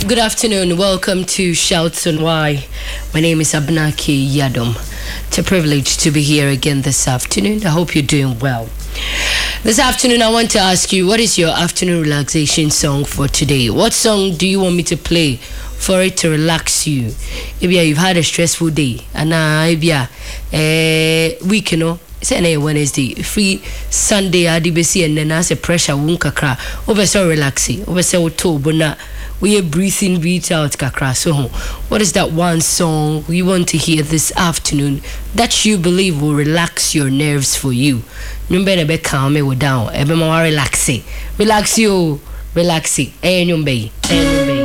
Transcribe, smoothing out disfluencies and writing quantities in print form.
Good afternoon. Welcome to Shouts on Why. My name is Abnaki Yadom. It's a privilege to be here again this afternoon. I hope you're doing well. This afternoon, I want to ask you, what is your afternoon relaxation song for today? What song do you want me to play for it to relax you? Maybe you've had a stressful day, and maybe week, say Wednesday, free Sunday, adibesi, and then as a pressure won't kakra. Over so relaxing, over so to we are breathing, breathe out, kakra. So, what is that one song you want to hear this afternoon that you believe will relax your nerves for you? Remember, be calm me down. Ebe more relaxing, relax you, relaxing. Nyumbe.